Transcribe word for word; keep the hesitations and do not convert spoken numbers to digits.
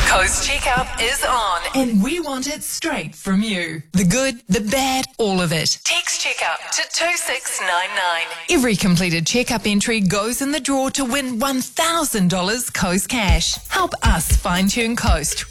Coast Checkup is on, and we want it straight from you. The good, the bad, all of it. Text Checkup to two six nine nine. Every completed checkup entry goes in the draw to win one thousand dollars Coast cash. Help us fine-tune Coast.